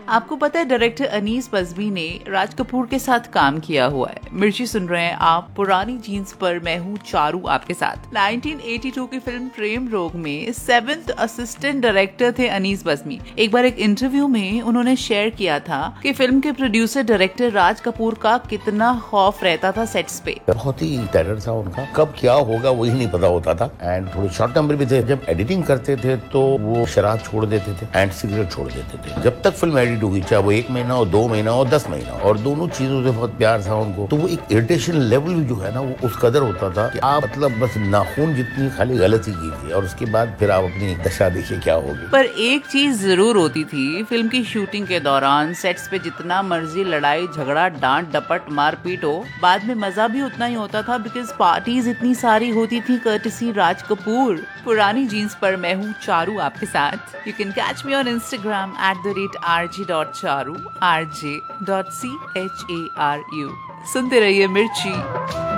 आपको पता है डायरेक्टर अनीस बज़मी ने राज कपूर के साथ काम किया हुआ है। मिर्ची सुन रहे हैं आप, पुरानी जीन्स पर मैं हूँ चारू आपके साथ। 1982 की फिल्म प्रेम रोग में 7th असिस्टेंट डायरेक्टर थे अनीस बज़मी। एक बार एक इंटरव्यू में उन्होंने शेयर किया था कि फिल्म के प्रोड्यूसर डायरेक्टर राज कपूर का कितना खौफ रहता था सेट्स पे। बहुत ही टेरर था उनका, कब क्या होगा वही नहीं पता होता था। एंड थोड़े शॉर्ट नंबर भी थे। जब एडिटिंग करते थे तो वो शराब छोड़ देते थे एंड सिगरेट छोड़ देते थे। जब तक फिल्म एडिट हुई, चाहे वो 1 महीना हो, 2 महीना हो, 10 महीना, और दोनों चीजों से बहुत प्यार था उनको। तो वो एक इरिटेशन लेवल भी जो है ना, वो उस कदर होता था कि आप मतलब बस नाखून जितनी खाली गलती की थी और उसके बाद फिर आप अपनी दशा देखिए क्या होगी। पर एक चीज जरूर होती थी, फिल्म की शूटिंग के दौरान सेट्स पे जितना मर्जी लड़ाई झगड़ा डांट डपट मारपीट हो, बाद में मजा भी उतना ही होता था बिकॉज पार्टीज इतनी सारी होती थी कर्टसी राज कपूर। पुरानी जीन्स पर मैं हूँ चारू आपके साथ। You can catch me on Instagram @rg.charu rj.charu। सुनते रहिए मिर्ची।